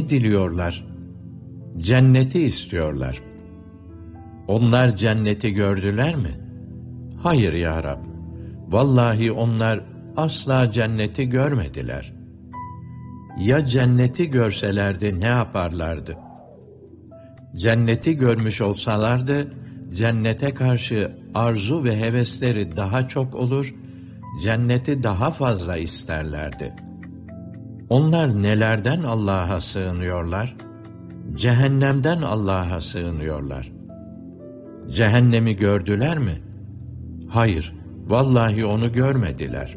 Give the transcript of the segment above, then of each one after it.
Ne diliyorlar? Cenneti istiyorlar. Onlar cenneti gördüler mi? Hayır ya Rab. Vallahi onlar asla cenneti görmediler. Ya cenneti görselerdi ne yaparlardı? Cenneti görmüş olsalardı, cennete karşı arzu ve hevesleri daha çok olur, cenneti daha fazla isterlerdi. Onlar nelerden Allah'a sığınıyorlar? Cehennemden Allah'a sığınıyorlar. Cehennemi gördüler mi? Hayır, vallahi onu görmediler.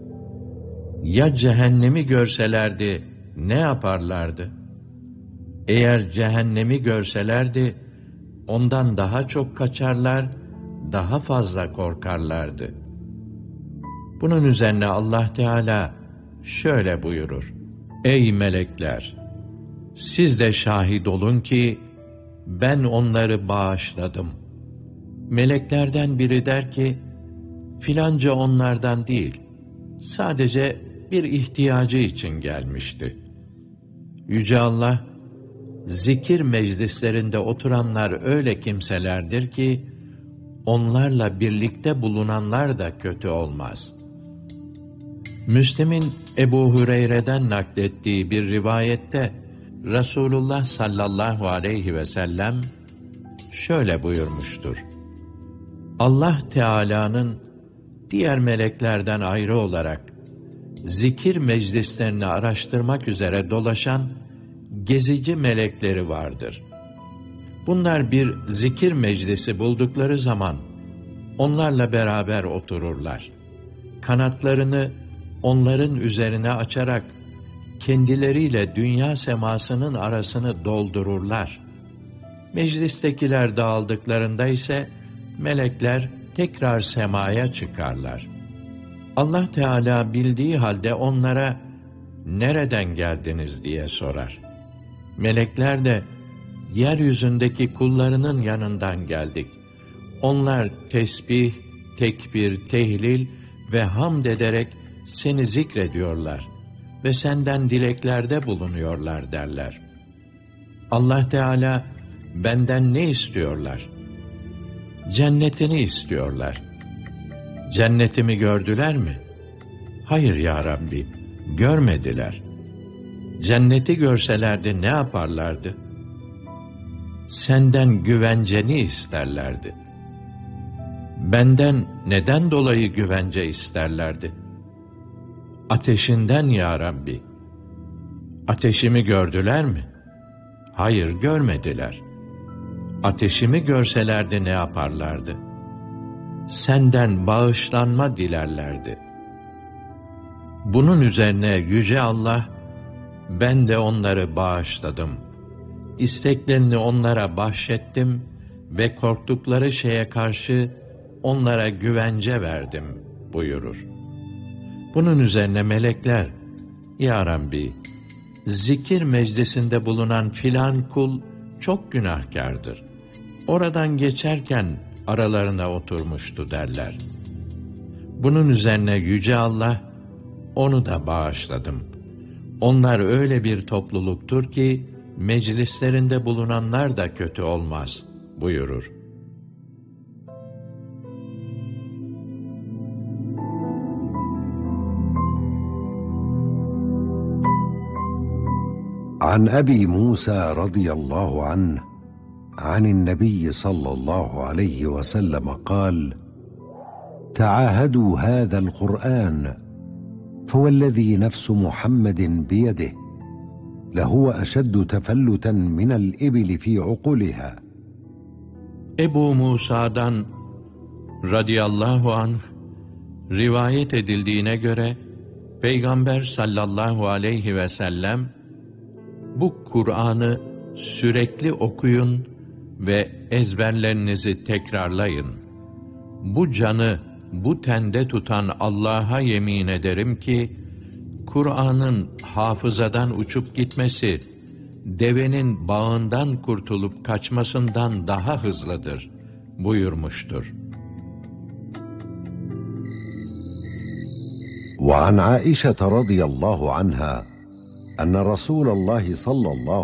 Ya cehennemi görselerdi ne yaparlardı? Eğer cehennemi görselerdi, ondan daha çok kaçarlar, daha fazla korkarlardı. Bunun üzerine Allah Teala şöyle buyurur: Ey melekler! Siz de şahit olun ki ben onları bağışladım. Meleklerden biri der ki, filanca onlardan değil, sadece bir ihtiyacı için gelmişti. Yüce Allah, zikir meclislerinde oturanlar öyle kimselerdir ki, onlarla birlikte bulunanlar da kötü olmaz. Müslim'in Ebu Hureyre'den naklettiği bir rivayette, Resulullah sallallahu aleyhi ve sellem şöyle buyurmuştur: Allah Teala'nın diğer meleklerden ayrı olarak zikir meclislerini araştırmak üzere dolaşan gezici melekleri vardır. Bunlar bir zikir meclisi buldukları zaman onlarla beraber otururlar. Kanatlarını onların üzerine açarak kendileriyle dünya semasının arasını doldururlar. Meclistekiler dağıldıklarında ise melekler tekrar semaya çıkarlar. Allah Teala bildiği halde onlara nereden geldiniz diye sorar. Melekler de yeryüzündeki kullarının yanından geldik. Onlar tesbih, tekbir, tehlil ve hamd ederek seni zikrediyorlar ve senden dileklerde bulunuyorlar derler. Allah Teala benden ne istiyorlar? Cennetini istiyorlar. Cennetimi gördüler mi? Hayır ya Rabbi, görmediler. Cenneti görselerdi ne yaparlardı? Senden güvenceni isterlerdi. Benden neden dolayı güvence isterlerdi? Ateşinden ya Rabbi. Ateşimi gördüler mi? Hayır, görmediler. Ateşimi görselerdi ne yaparlardı? Senden bağışlanma dilerlerdi. Bunun üzerine Yüce Allah, ben de onları bağışladım. İsteklerini onlara bahşettim ve korktukları şeye karşı onlara güvence verdim buyurur. Bunun üzerine melekler, Ya Rabbi, zikir meclisinde bulunan filan kul çok günahkardır. Oradan geçerken aralarına oturmuştu derler. Bunun üzerine Yüce Allah, onu da bağışladım. Onlar öyle bir topluluktur ki, meclislerinde bulunanlar da kötü olmaz buyurur. عن أبي موسى رضي الله عنه عن النبي صلى الله عليه وسلم قال: تعاهدوا هذا القرآن فوالذي نفس محمد بيده لهو أشد تفلتا من الإبل في عقولها. Ebu Musa'dan radıyallahu anh rivayet edildiğine göre Peygamber sallallahu aleyhi ve sellem, bu Kur'an'ı sürekli okuyun ve ezberlerinizi tekrarlayın. Bu canı bu tende tutan Allah'a yemin ederim ki, Kur'an'ın hafızadan uçup gitmesi, devenin bağından kurtulup kaçmasından daha hızlıdır buyurmuştur. وعن عائشة رضي الله عنها أن رسول الله صلى الله